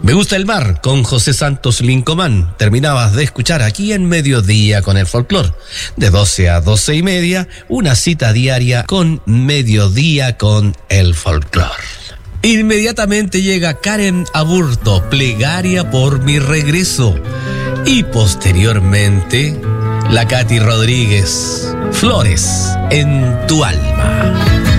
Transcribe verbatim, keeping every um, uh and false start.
Me gusta el mar con José Santos Lincomán. Terminabas de escuchar aquí en Mediodía con el Folclor. De doce a doce y media, una cita diaria con Mediodía con el Folclor. Inmediatamente llega Karen Aburto, Plegaria por mi regreso. Y posteriormente, la Katy Rodríguez, Flores en tu alma.